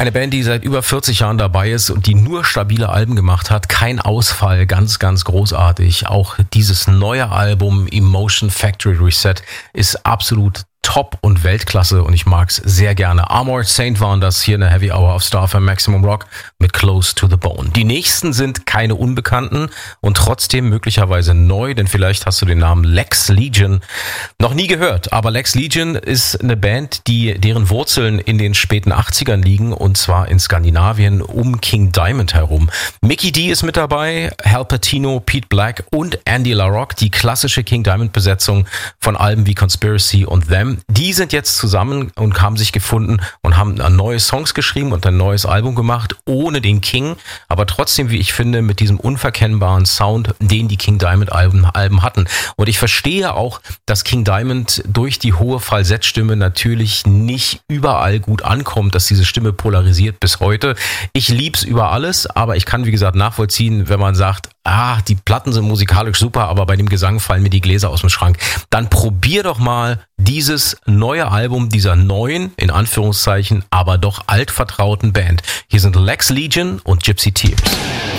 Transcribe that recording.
Eine Band, die seit über 40 Jahren dabei ist und die nur stabile Alben gemacht hat. Kein Ausfall, ganz, ganz großartig. Auch dieses neue Album Emotion Factory Reset ist absolut top und Weltklasse und ich mag's sehr gerne. Armored Saint waren das hier in der Heavy Hour auf Star FM Maximum Rock mit Close to the Bone. Die nächsten sind keine Unbekannten und trotzdem möglicherweise neu, denn vielleicht hast du den Namen Lex Legion noch nie gehört. Aber Lex Legion ist eine Band, deren Wurzeln in den späten 80ern liegen und zwar in Skandinavien um King Diamond herum. Mikkey Dee ist mit dabei, Hal Patino, Pete Black und Andy LaRocque, die klassische King Diamond Besetzung von Alben wie Conspiracy und Them. Die sind jetzt zusammen und haben sich gefunden und haben neue Songs geschrieben und ein neues Album gemacht, ohne den King, aber trotzdem, wie ich finde, mit diesem unverkennbaren Sound, den die King Diamond Alben hatten. Und ich verstehe auch, dass King Diamond durch die hohe Falsettstimme natürlich nicht überall gut ankommt, dass diese Stimme polarisiert bis heute. Ich lieb's über alles, aber ich kann, wie gesagt, nachvollziehen, wenn man sagt, die Platten sind musikalisch super, aber bei dem Gesang fallen mir die Gläser aus dem Schrank. Dann probier doch mal dieses neue Album dieser neuen, in Anführungszeichen, aber doch altvertrauten Band. Hier sind Lex Legion und Gypsy Tears.